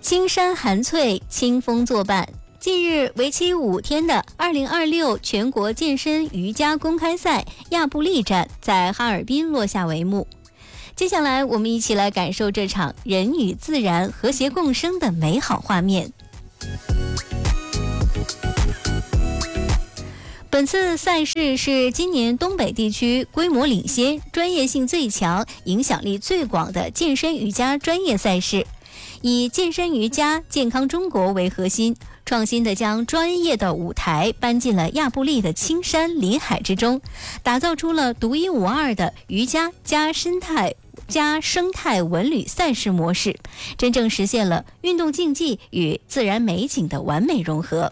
青山含翠，清风作伴。近日，为期5天的2026全国健身瑜伽公开赛亚布力站在哈尔滨落下帷幕。接下来，我们一起来感受这场人与自然和谐共生的美好画面。本次赛事是今年东北地区规模领先、专业性最强、影响力最广的健身瑜伽专业赛事，以健身瑜伽健康中国为核心，创新地将专业的舞台搬进了亚布力的青山林海之中，打造出了独一无二的瑜伽加生态文旅赛事模式，真正实现了运动竞技与自然美景的完美融合。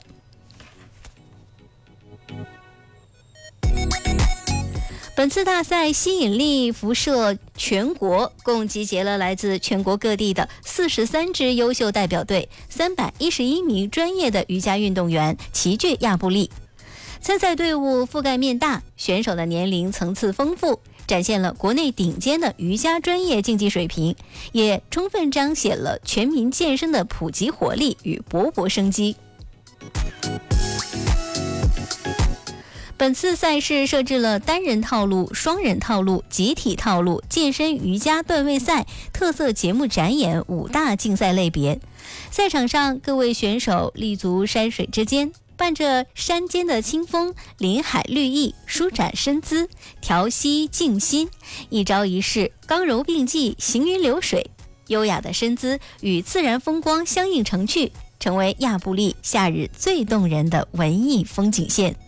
本次大赛吸引力辐射全国，共集结了来自全国各地的43支优秀代表队，311名专业的瑜伽运动员齐聚亚布力。参赛队伍覆盖面大，选手的年龄层次丰富，展现了国内顶尖的瑜伽专业竞技水平，也充分彰显了全民健身的普及活力与勃勃生机。本次赛事设置了单人套路、双人套路、集体套路、健身瑜伽段位赛、特色节目展演5大竞赛类别。赛场上，各位选手立足山水之间，伴着山间的清风、林海绿意，舒展身姿，调息静心，一招一式，刚柔并济，行云流水，优雅的身姿与自然风光相映成趣，成为亚布力夏日最动人的文艺风景线。